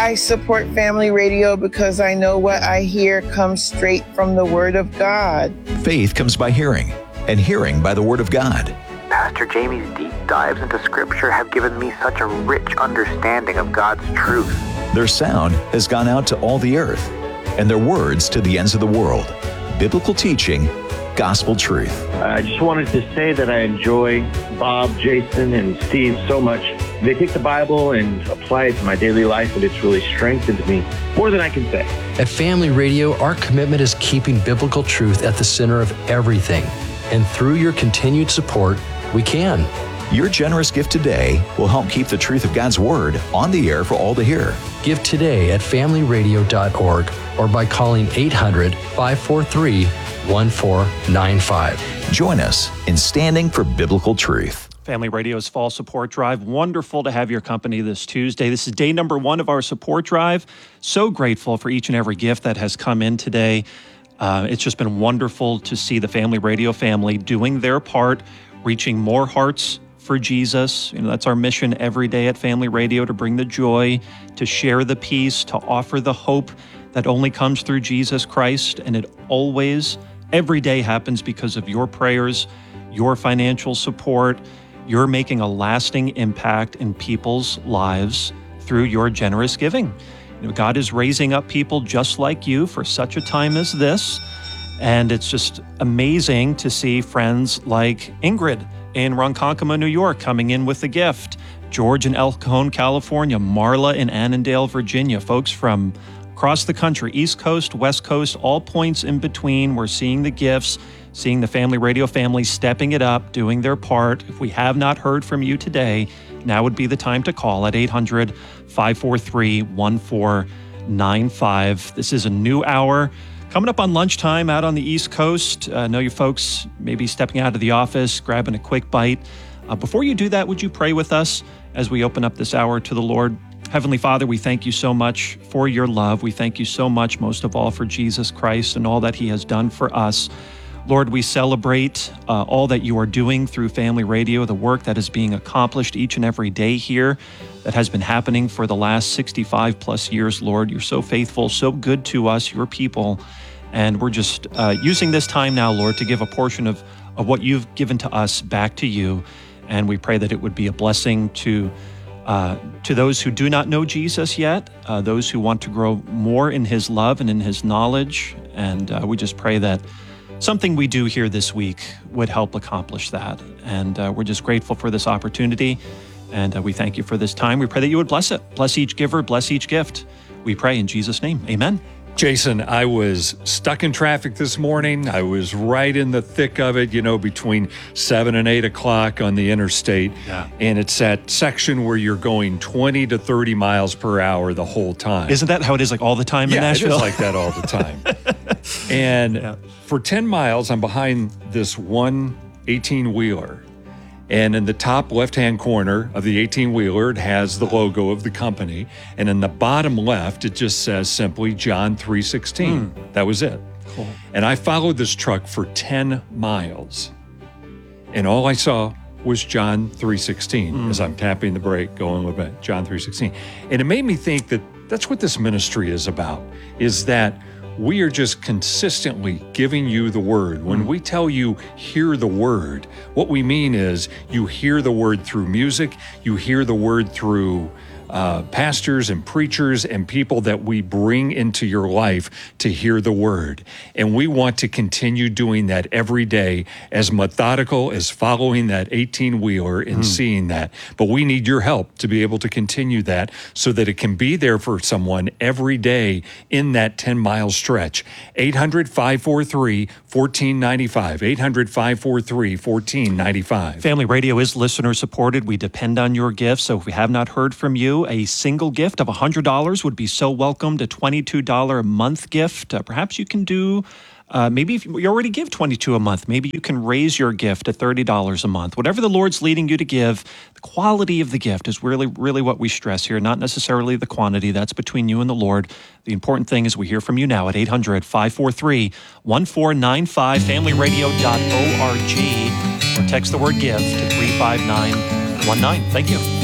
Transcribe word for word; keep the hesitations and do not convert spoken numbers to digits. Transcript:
I support Family Radio because I know what I hear comes straight from the Word of God. Faith comes by hearing, and hearing by the Word of God. Pastor Jamie's deep dives into Scripture have given me such a rich understanding of God's truth. Their sound has gone out to all the earth, and their words to the ends of the world. Biblical teaching, gospel truth. I just wanted to say that I enjoy Bob, Jason, and Steve so much. They take the Bible and apply it to my daily life, and it's really strengthened me more than I can say. At Family Radio, our commitment is keeping biblical truth at the center of everything. And through your continued support, we can. Your generous gift today will help keep the truth of God's Word on the air for all to hear. Give today at family radio dot org or by calling eight hundred, five four three, one four nine five. Join us in standing for biblical truth. Family Radio's Fall Support Drive. Wonderful to have your company this Tuesday. This is day number one of our support drive. So grateful for each and every gift that has come in today. Uh, it's just been wonderful to see the Family Radio family doing their part, reaching more hearts for Jesus. You know, that's our mission every day at Family Radio, to bring the joy, to share the peace, to offer the hope that only comes through Jesus Christ. And it always, every day happens because of your prayers, your financial support. You're making a lasting impact in people's lives through your generous giving. You know, God is raising up people just like you for such a time as this. And it's just amazing to see friends like Ingrid in Ronkonkoma, New York, coming in with a gift. George in El Cajon, California. Marla in Annandale, Virginia. Folks from across the country, East Coast, West Coast, all points in between. We're seeing the gifts, seeing the Family Radio family stepping it up, doing their part. If we have not heard from you today, now would be the time to call at eight hundred, five four three, one four nine five. This is a new hour. Coming up on lunchtime out on the East Coast. I uh, know you folks may be stepping out of the office, grabbing a quick bite. Uh, before you do that, would you pray with us as we open up this hour to the Lord? Heavenly Father, we thank you so much for your love. We thank you so much, most of all, for Jesus Christ and all that he has done for us. Lord, we celebrate uh, all that you are doing through Family Radio, the work that is being accomplished each and every day here that has been happening for the last sixty-five plus years, Lord. You're so faithful, so good to us, your people. And we're just uh, using this time now, Lord, to give a portion of, of what you've given to us back to you. And we pray that it would be a blessing to uh, to those who do not know Jesus yet, uh, those who want to grow more in his love and in his knowledge. And uh, we just pray that something we do here this week would help accomplish that. And uh, we're just grateful for this opportunity. And uh, we thank you for this time. We pray that you would bless it. Bless each giver, bless each gift. We pray in Jesus' name. Amen. Jason, I was stuck in traffic this morning. I was right in the thick of it, you know, between seven and eight o'clock on the interstate. Yeah. And it's that section where you're going twenty to thirty miles per hour the whole time. Isn't that how it is like all the time yeah, in Nashville? Yeah, it is like that all the time. And yeah. for ten miles, I'm behind this one eighteen-wheeler. And in the top left-hand corner of the eighteen-wheeler, it has the logo of the company. And in the bottom left, it just says simply John three sixteen. Mm. That was it. Cool. And I followed this truck for ten miles. And all I saw was John three sixteen mm. as I'm tapping the brake, going with it, John three sixteen. And it made me think that that's what this ministry is about, is that we are just consistently giving you the word. When we tell you, hear the word, what we mean is you hear the word through music, you hear the word through uh, pastors and preachers and people that we bring into your life to hear the word. And we want to continue doing that every day, as methodical as following that eighteen-wheeler and mm. seeing that. But we need your help to be able to continue that so that it can be there for someone every day in that ten-mile stretch. eight hundred, five four three, one four nine five. eight hundred, five four three, one four nine five. Family Radio is listener-supported. We depend on your gifts. So if we have not heard from you, a single gift of one hundred dollars would be so welcomed. A twenty-two dollars a month gift. Uh, perhaps you can do, uh, maybe if you already give twenty-two dollars a month, maybe you can raise your gift to thirty dollars a month. Whatever the Lord's leading you to give, the quality of the gift is really, really what we stress here, not necessarily the quantity. That's between you and the Lord. The important thing is we hear from you now at eight hundred, five four three, one four nine five, family radio dot org, or text the word give to three five nine one nine. Thank you.